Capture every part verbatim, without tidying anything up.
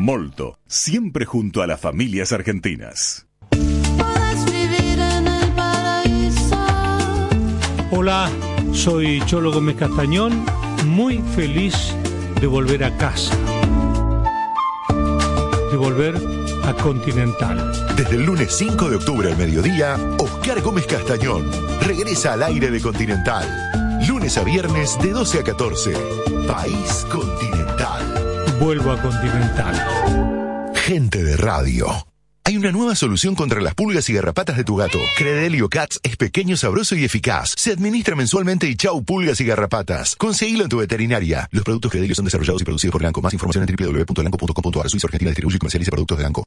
Molto, siempre junto a las familias argentinas. Hola, soy Cholo Gómez Castañón, muy feliz de volver a casa, de volver a Continental. Desde el lunes cinco de octubre al mediodía, Oscar Gómez Castañón regresa al aire de Continental. Lunes a viernes de doce a catorce. País Continental. Vuelvo a Continental. Gente de radio. Hay una nueva solución contra las pulgas y garrapatas de tu gato. Credelio Cats es pequeño, sabroso y eficaz. Se administra mensualmente y chau pulgas y garrapatas. Conseguilo en tu veterinaria. Los productos Credelio son desarrollados y producidos por Lanco. Más información en doble u doble u doble u punto lanco punto com punto a r. Suiza Argentina distribuye y comercializa productos de Lanco.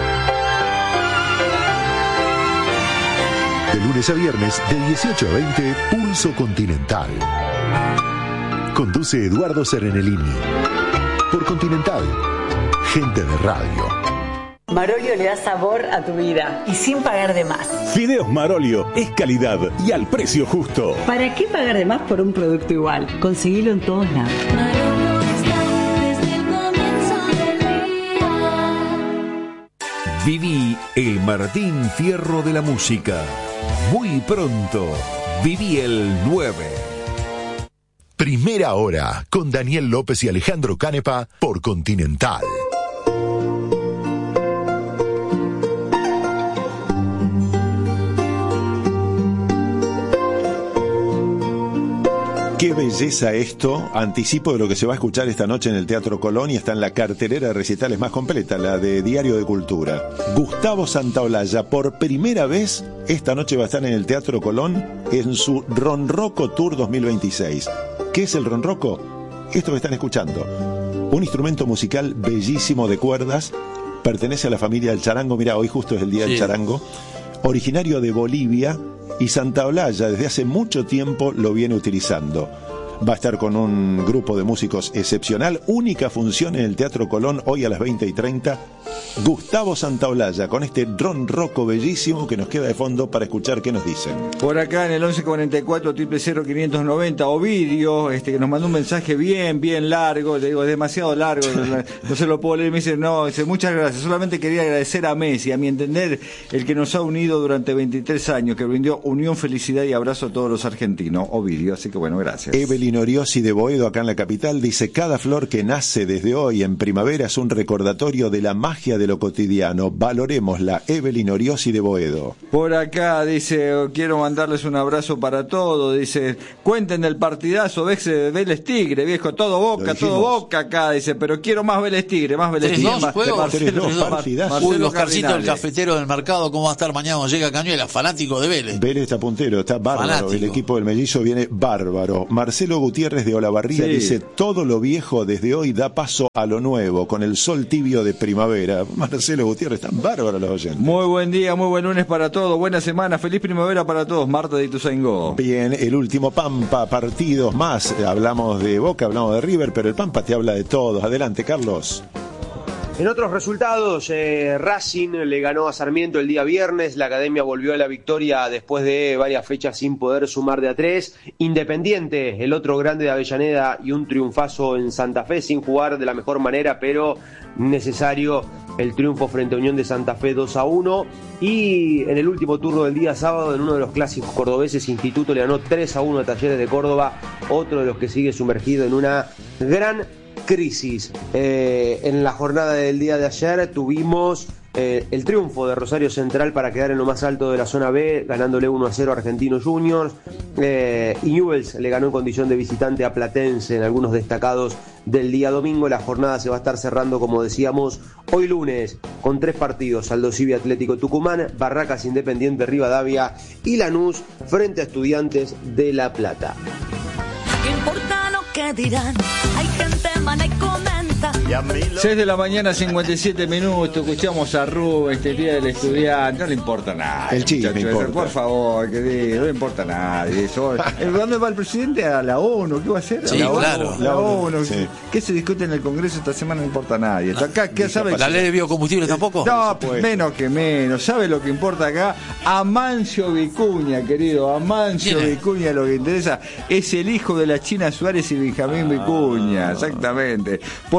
De lunes a viernes, de dieciocho a veinte, Pulso Continental. Conduce Eduardo Serenellini. Por Continental. Gente de radio. Marolio le da sabor a tu vida y sin pagar de más. Fideos Marolio es calidad y al precio justo. ¿Para qué pagar de más por un producto igual? Conseguilo en todos lados. Marolio está desde el comienzo del día. Viví el Martín Fierro de la música. Muy pronto, viví el nueve. Primera hora, con Daniel López y Alejandro Canepa, por Continental. Qué belleza esto, anticipo de lo que se va a escuchar esta noche en el Teatro Colón y está en la cartelera de recitales más completa, la de Diario de Cultura. Gustavo Santaolalla, por primera vez, esta noche va a estar en el Teatro Colón en su Ronroco Tour dos mil veintiséis. ¿Qué es el ronroco? Esto que están escuchando. Un instrumento musical bellísimo de cuerdas, pertenece a la familia del charango, mirá, hoy justo es el día sí. del charango, originario de Bolivia, y Santaolalla desde hace mucho tiempo lo viene utilizando. Va a estar con un grupo de músicos excepcional, única función en el Teatro Colón hoy a las veinte y treinta. Gustavo Santaolalla con este ronroco bellísimo que nos queda de fondo para escuchar qué nos dicen. Por acá en el once cuarenta y cuatro, triple cero, quinientos noventa, Ovidio, este, que nos mandó un mensaje bien, bien largo, le digo, es demasiado largo, no se lo puedo leer, me dice, no, dice, muchas gracias, solamente quería agradecer a Messi, a mi entender, el que nos ha unido durante veintitrés años, que brindó unión, felicidad y abrazo a todos los argentinos, Ovidio, así que bueno, gracias. Evelyn Oriosi de Boedo, acá en la capital, dice, cada flor que nace desde hoy en primavera es un recordatorio de la magia de lo cotidiano, valorémosla. Evelyn Oriosi de Boedo. Por acá dice, quiero mandarles un abrazo para todos, dice, cuenten del partidazo Vélez Tigre, viejo, todo Boca, todo Boca acá, dice, pero quiero más Vélez Tigre, más Vélez Tigre. Más, Marcelo, Uy, los carcitos del cafetero del mercado, ¿cómo va a estar mañana cuando llega Cañuela? Fanático de Vélez. Vélez está puntero, está bárbaro, fanático. El equipo del Mellizo viene bárbaro. Marcelo Gutiérrez de Olavarría sí. dice, todo lo viejo desde hoy da paso a lo nuevo, con el sol tibio de primavera. Marcelo Gutiérrez, están bárbaros los oyentes. Muy buen día, muy buen lunes para todos, buena semana, feliz primavera para todos. Marta de Ituzaingó. Bien, el último Pampa, partidos más, hablamos de Boca, hablamos de River, pero el Pampa te habla de todos. Adelante, Carlos. En otros resultados, eh, Racing le ganó a Sarmiento el día viernes, la Academia volvió a la victoria después de varias fechas sin poder sumar de a tres. Independiente, el otro grande de Avellaneda, y un triunfazo en Santa Fe sin jugar de la mejor manera, pero necesario el triunfo frente a Unión de Santa Fe dos a uno. Y en el último turno del día sábado, en uno de los clásicos cordobeses, Instituto le ganó tres a uno a Talleres de Córdoba, otro de los que sigue sumergido en una gran crisis. Eh, en la jornada del día de ayer tuvimos eh, el triunfo de Rosario Central para quedar en lo más alto de la zona B, ganándole uno a cero a Argentinos Juniors. Eh, y Newell's le ganó en condición de visitante a Platense en algunos destacados del día domingo. La jornada se va a estar cerrando, como decíamos, hoy lunes con tres partidos: Aldosivi Atlético Tucumán, Barracas Independiente Rivadavia y Lanús frente a Estudiantes de La Plata. ¿Qué importa lo que dirán? Hay gente mala y comenta. seis de la mañana, cincuenta y siete minutos, escuchamos a Rubén, este día del estudiante, no le importa nada. El chisme importa. Por favor, que diga, no le importa a nadie. Eso. ¿Dónde va el presidente? A la ONU, ¿qué va a hacer? Sí, la claro. ONU, la ONU. Sí. ¿Qué se discute en el Congreso esta semana? No importa a nadie. Acá, ¿qué sabe? ¿La ley de biocombustibles tampoco? No, pues menos que menos. ¿Sabe lo que importa acá? Amancio Vicuña, querido. Amancio Vicuña, lo que interesa es el hijo de la China Suárez y Benjamín Vicuña. Exactamente. ¿Por qué? Porque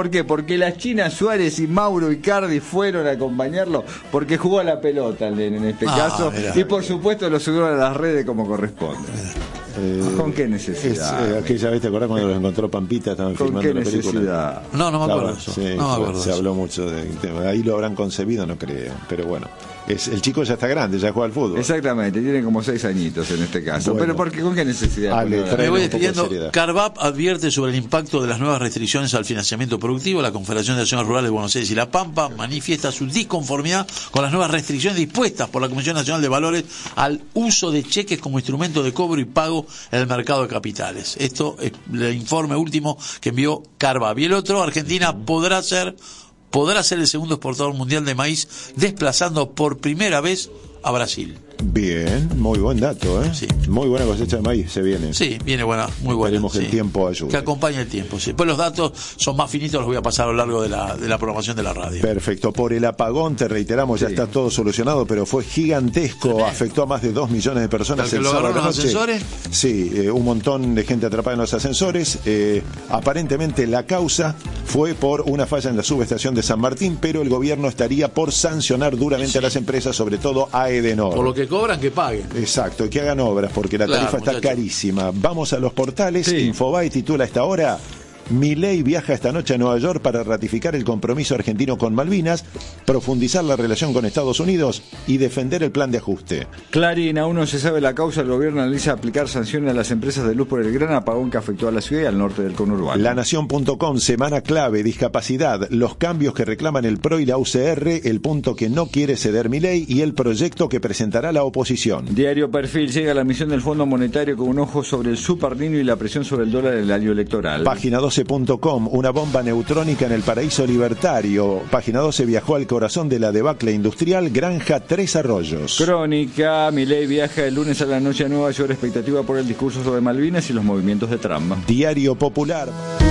porque la China Suárez y Mauro Icardi fueron a acompañarlo porque jugó a la pelota el nene en este ah, caso mirá. Y por supuesto lo subieron a las redes como corresponde. Eh, ¿Con qué necesidad? Es, eh, aquella vez, ¿te acordás cuando los encontró Pampita? Estaban ¿Con filmando qué la película. Necesidad? No, no me acuerdo. Sí, no me acuerdo se habló mucho del tema. Ahí lo habrán concebido, no creo. Pero bueno, es, el chico ya está grande, ya juega al fútbol. Exactamente, tiene como seis añitos en este caso. Bueno, pero porque ¿con qué necesidad? Ale, me voy despidiendo. Carvap advierte sobre el impacto de las nuevas restricciones al financiamiento productivo. La Confederación de Acciones Rurales de Buenos Aires y La Pampa manifiesta su disconformidad con las nuevas restricciones dispuestas por la Comisión Nacional de Valores al uso de cheques como instrumento de cobro y pago en el mercado de capitales. Esto es el informe último que envió Carvap. Y el otro, Argentina podrá ser podrá ser el segundo exportador mundial de maíz, desplazando por primera vez a Brasil. Bien, muy buen dato, ¿eh? Sí. Muy buena cosecha de maíz se viene. Sí, viene buena, muy buena. Esperemos que sí. el tiempo ayude. Que acompañe el tiempo, sí. Pues los datos son más finitos, los voy a pasar a lo largo de la, de la programación de la radio. Perfecto. Por el apagón, te reiteramos, ya sí. está todo solucionado, pero fue gigantesco. Tremendo. Afectó a más de dos millones de personas el sábado de la noche. ¿Los ascensores? Sí, eh, un montón de gente atrapada en los ascensores. Eh, aparentemente la causa fue por una falla en la subestación de San Martín, pero el gobierno estaría por sancionar duramente sí. a las empresas, sobre todo a Edenor. Por lo que cobran, que paguen. Exacto, que hagan obras, porque la tarifa claro, está muchacho. carísima. Vamos a los portales. Sí. Infobae titula a esta hora: Milei viaja esta noche a Nueva York para ratificar el compromiso argentino con Malvinas, profundizar la relación con Estados Unidos y defender el plan de ajuste. Clarín, aún no se sabe la causa. El gobierno analiza aplicar sanciones a las empresas de luz por el gran apagón que afectó a la ciudad y al norte del conurbano. La Nación punto com, semana clave, discapacidad, los cambios que reclaman el P R O y la U C R, el punto que no quiere ceder Milei y el proyecto que presentará la oposición. Diario Perfil, llega la misión del Fondo Monetario con un ojo sobre el superniño y la presión sobre el dólar en el año electoral. Página doce punto com, una bomba neutrónica en el paraíso libertario. Página doce viajó al corazón de la debacle industrial, Granja Tres Arroyos. Crónica, Milei viaja el lunes a la noche a Nueva York, expectativa por el discurso sobre Malvinas y los movimientos de Trump. Diario Popular.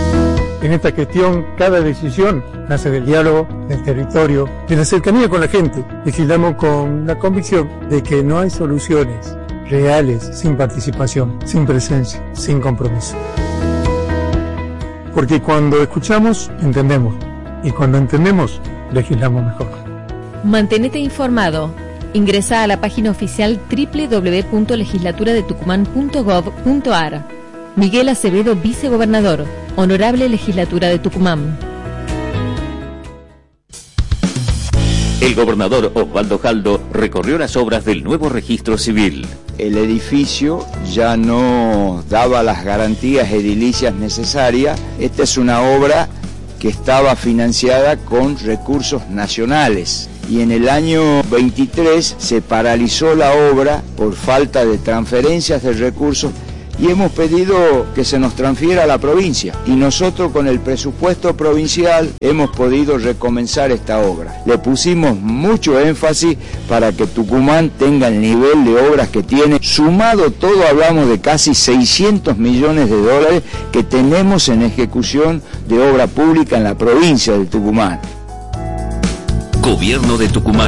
En esta gestión, cada decisión nace del diálogo, del territorio, de la cercanía con la gente. Legislamos con la convicción de que no hay soluciones reales sin participación, sin presencia, sin compromiso. Porque cuando escuchamos, entendemos. Y cuando entendemos, legislamos mejor. Mantenete informado. Ingresa a la página oficial doble u doble u doble u punto legislatura de tucumán punto gov punto ar. Miguel Acevedo, vicegobernador. Honorable Legislatura de Tucumán. El gobernador Osvaldo Jaldo recorrió las obras del nuevo registro civil. El edificio ya no daba las garantías edilicias necesarias. Esta es una obra que estaba financiada con recursos nacionales. Y en el año veintitrés se paralizó la obra por falta de transferencias de recursos y hemos pedido que se nos transfiera a la provincia. Y nosotros con el presupuesto provincial hemos podido recomenzar esta obra. Le pusimos mucho énfasis para que Tucumán tenga el nivel de obras que tiene. Sumado todo hablamos de casi seiscientos millones de dólares que tenemos en ejecución de obra pública en la provincia de Tucumán. Gobierno de Tucumán.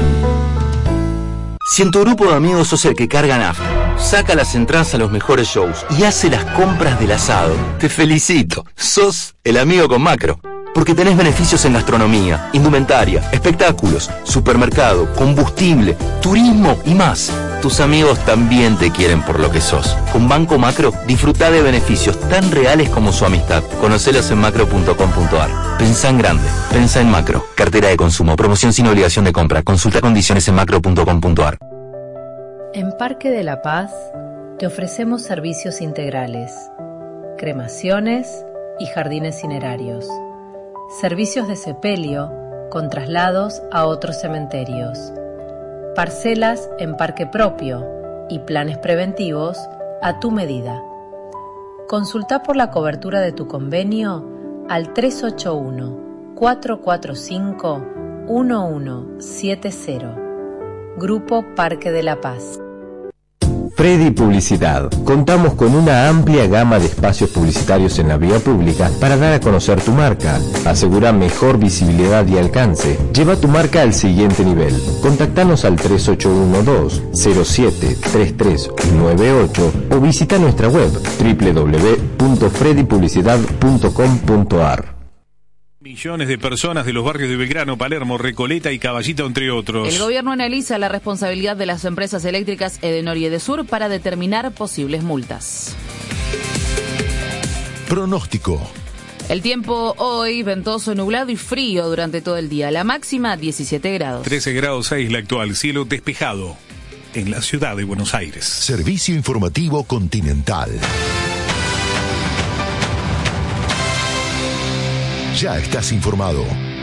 Si en tu grupo de amigos sos el que carga nafta, saca las entradas a los mejores shows y hace las compras del asado, te felicito. Sos el amigo con Macro. Porque tenés beneficios en gastronomía, indumentaria, espectáculos, supermercado, combustible, turismo y más. Tus amigos también te quieren por lo que sos. Con Banco Macro, disfrutá de beneficios tan reales como su amistad. Conocelos en macro punto com punto ar. Pensá en grande. Pensá en Macro. Cartera de consumo. Promoción sin obligación de compra. Consulta condiciones en macro punto com punto ar. En Parque de la Paz te ofrecemos servicios integrales, cremaciones y jardines cinerarios, servicios de sepelio con traslados a otros cementerios, parcelas en parque propio y planes preventivos a tu medida. Consulta por la cobertura de tu convenio al tres ocho uno, cuatro cuatro cinco, uno uno siete cero. Grupo Parque de la Paz. Freddy Publicidad. Contamos con una amplia gama de espacios publicitarios en la vía pública para dar a conocer tu marca. Asegura mejor visibilidad y alcance. Lleva tu marca al siguiente nivel. Contactanos al tres ocho uno dos, cero siete, tres tres nueve ocho o visita nuestra web doble u doble u doble u punto freddy publicidad punto com punto ar. Millones de personas de los barrios de Belgrano, Palermo, Recoleta y Caballito, entre otros. El gobierno analiza la responsabilidad de las empresas eléctricas Edenor y Edesur para determinar posibles multas. Pronóstico. El tiempo hoy, ventoso, nublado y frío durante todo el día. La máxima, diecisiete grados. trece grados seis la actual, cielo despejado en la ciudad de Buenos Aires. Servicio informativo Continental. Ya estás informado.